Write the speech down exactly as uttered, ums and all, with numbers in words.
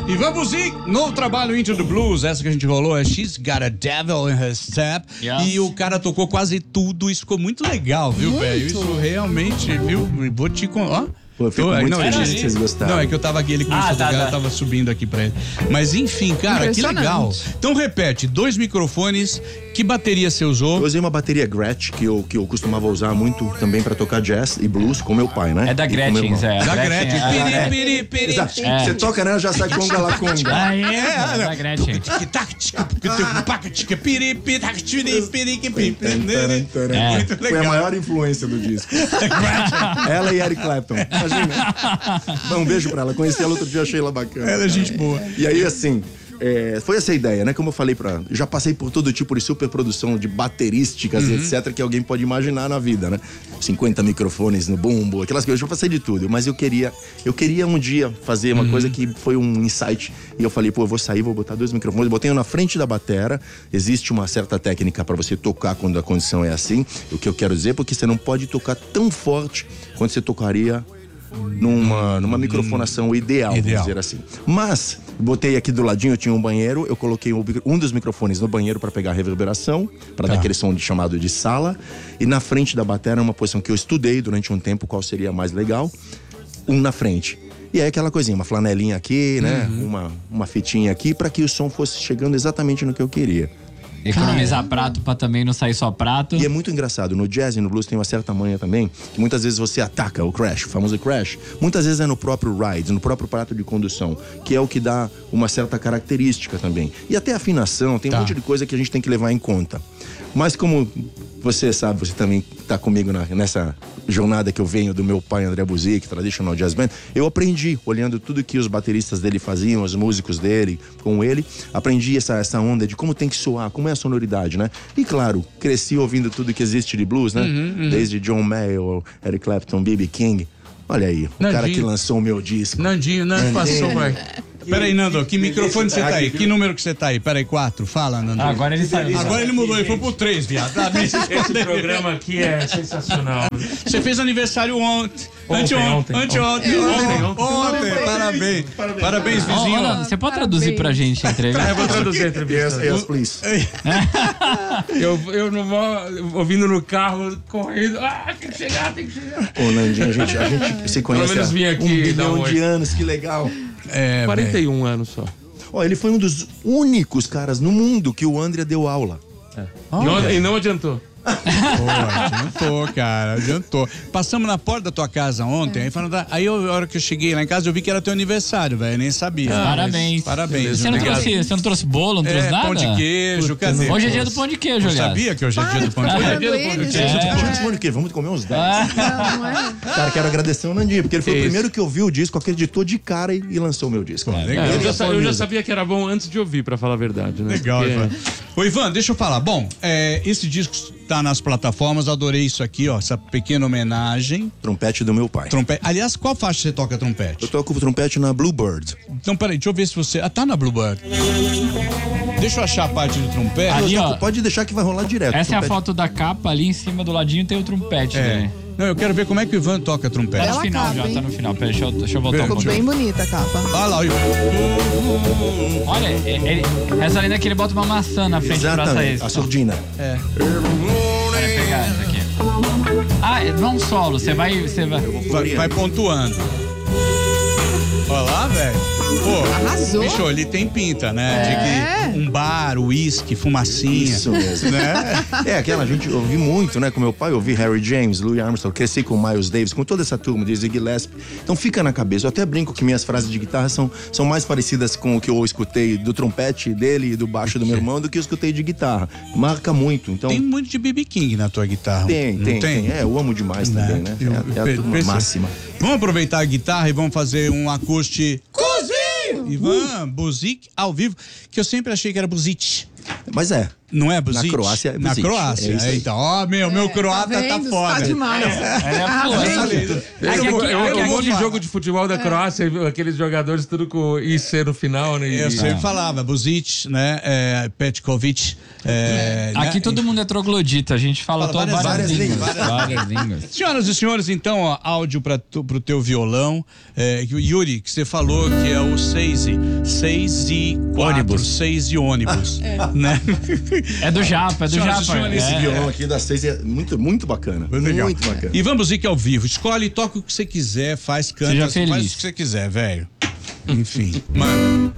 Ivan Buzik, novo trabalho Into the Blues, essa que a gente rolou é She's Got a Devil in Her Step. Yes. E o cara tocou quase tudo, isso ficou muito legal, viu, velho? Isso realmente, viu? Vou te contar. Pô, eu fico Tô, muito não, feliz ele, que vocês gostaram. Não, é que eu tava aqui, ele começou ah, tá, a tocar, tá. eu tava subindo aqui pra ele. Mas enfim, cara, que legal. Então repete, dois microfones, que bateria você usou? Eu usei uma bateria Gretsch, que eu, que eu costumava usar muito também pra tocar jazz e blues com meu pai, né? É da Gretchen, Zé. Da Gretchen. É. Piri, piri, Exato. Você toca nela, já sai conga lá conga. Ah, é? É da Gretchen. Foi a maior influência do disco. Ela e Eric Clapton. Imagina. Um beijo pra ela. Conheci ela outro dia, achei ela bacana. Ela é gente boa. E aí, assim, é, foi essa a ideia, né? Como eu falei pra... Já passei por todo tipo de superprodução de baterísticas, uhum. etcétera, que alguém pode imaginar na vida, né? cinquenta microfones no bumbo, aquelas coisas. Eu já passei de tudo. Mas eu queria... Eu queria um dia fazer uma uhum. coisa que foi um insight. E eu falei, pô, eu vou sair, vou botar dois microfones. Botei um na frente da batera. Existe uma certa técnica pra você tocar quando a condição é assim. O que eu quero dizer, porque você não pode tocar tão forte quanto você tocaria numa, numa microfonação ideal, ideal, vamos dizer assim. Mas, botei aqui do ladinho, eu tinha um banheiro, eu coloquei um, um dos microfones no banheiro para pegar a reverberação, para tá. dar aquele som de, chamado de sala, e na frente da bateria, uma posição que eu estudei durante um tempo, qual seria mais legal, um na frente. E aí aquela coisinha, uma flanelinha aqui, né, uhum. uma, uma fitinha aqui, para que o som fosse chegando exatamente no que eu queria. Economizar prato pra também não sair só prato. E é muito engraçado, no jazz e no blues tem uma certa manha também, que muitas vezes você ataca o crash, o famoso crash. Muitas vezes é no próprio ride, no próprio prato de condução, que é o que dá uma certa característica também. E até afinação, tem tá. um monte de coisa que a gente tem que levar em conta. Mas como você sabe, você também tá comigo na, nessa jornada que eu venho do meu pai, André Buzik, Traditional Jazz Band, eu aprendi, olhando tudo que os bateristas dele faziam, os músicos dele, com ele, aprendi essa, essa onda de como tem que soar, como é a sonoridade, né? E claro, cresci ouvindo tudo que existe de blues, né? Uhum, uhum. Desde John Mayall, Eric Clapton, B B King. Olha aí, o Nandinho. cara que lançou o meu disco. Nandinho, Nando passou, vai. Peraí, Nando, que microfone você tá aí? Que número que você tá aí? Peraí, quatro. Fala, Nando. Ah, agora ele saiu. Agora ele mudou, ele foi pro três, viado. Esse programa aqui é sensacional. Você fez aniversário ontem. Anteontem. Anteontem. Ontem. Ontem. Parabéns. Parabéns, vizinho. Você pode traduzir pra gente a entrevista? Eu vou traduzir a entrevista. Yes, yes, please. eu, eu não vou ouvindo no carro, correndo. Ah, tem que chegar, tem que chegar. Ô, Nandinho, a gente, a gente se conhece Pelo menos vim aqui um bilhão um de anos, que legal. É, quarenta e um véio. anos só. Ó, ele foi um dos únicos caras no mundo que o André deu aula. É. Oh, não, é. E não adiantou. Pô, adiantou, cara, adiantou. Passamos na porta da tua casa ontem, é. aí falando, aí eu, a hora que eu cheguei lá em casa, eu vi que era teu aniversário, velho, nem sabia. Ah, parabéns. Parabéns. Você não, trouxe, você não trouxe bolo, não trouxe é, nada? Pão de queijo, Puta, cadê? Hoje é dia do pão de queijo, aliás. Sabia que hoje é dia do pão de queijo? Ah, é dia do pão de queijo. É. Pão de queijo, vamos comer uns dez. Ah. Não, não é. Cara, quero agradecer o Nandinho, porque ele foi Isso. o primeiro que ouviu o disco, acreditou de cara e, e lançou o meu disco. É, legal. É, eu, já, eu já sabia que era bom antes de ouvir, pra falar a verdade, né? Legal, porque... Ivan. Ô, Ivan, deixa eu falar. Bom, é, esse disco tá nas plataformas, adorei isso aqui, ó, essa pequena homenagem. Trompete do meu pai. Trompete. Aliás, qual faixa você toca trompete? Eu toco o trompete na Bluebird. Então, peraí, deixa eu ver se você... Ah, tá na Bluebird. Deixa eu achar a parte do trompete. Ali, ó, pode deixar que vai rolar direto. Essa é a foto da capa, ali em cima do ladinho tem o trompete, é. né? Não, eu quero ver como é que o Ivan toca trompete. Tá no final capa, já, hein? Tá no final. Pera, deixa eu, deixa eu voltar Ficou um pouquinho. bem bonita a capa. Olha lá, o Ivan. Olha, ele, essa linda que ele bota uma maçã na frente pra sair. A surdina. É. Vai pegar essa aqui. Ah, não solo, você vai, você vai... vai... Vai pontuando. Olha lá, velho. Pô, arrasou. Bicho, ele tem pinta, né? É. De que um bar, uísque, fumacinha. Isso mesmo. Né? É, aquela, a gente ouvi muito, né? Com meu pai, eu ouvi Harry James, Louis Armstrong, cresci com Miles Davis, com toda essa turma de Ziggy Gillespie. Então fica na cabeça. Eu até brinco que minhas frases de guitarra são, são mais parecidas com o que eu escutei do trompete dele e do baixo do meu irmão do que eu escutei de guitarra. Marca muito, então... Tem muito de B B King na tua guitarra. Tem, não tem, tem, tem. É, eu amo demais não, também, né? Eu, é, é a turma máxima. Vamos aproveitar a guitarra e vamos fazer um acústico. Ivan Buzik ao vivo, que eu sempre achei que era Buzik. Mas é. Não é Buzic? Na Croácia é Na Buzic. Croácia. É isso É, aí. então, ó, meu, meu É, croata tá tá, vendo? foda. Tá demais. Ele é Ah, fluente. vem. Eu, Aqui, eu, aqui, eu, aqui, um monte de aqui. jogo de futebol da Croácia, aqueles jogadores tudo com I C no final, né? Eu E- sempre falava, Buzic, né, é, Petkovic. É, Aqui né? todo mundo é troglodita, a gente fala, Fala to- várias- várias, várias línguas. línguas. Várias línguas. Senhoras e senhores, então, ó, áudio para pro teu violão. É, Yuri, que você falou que é o seis e seis e quatro, Ônibus. seis e ônibus, né? É do Japa, é do Senhoras e Japa. senhores, Esse É. violão aqui das seis é muito, muito bacana. Muito legal. Muito bacana. E vamos ir que ao vivo. Escolhe, toca o que você quiser, faz, canta, Seja faz feliz. o que você quiser, velho. Enfim, mano.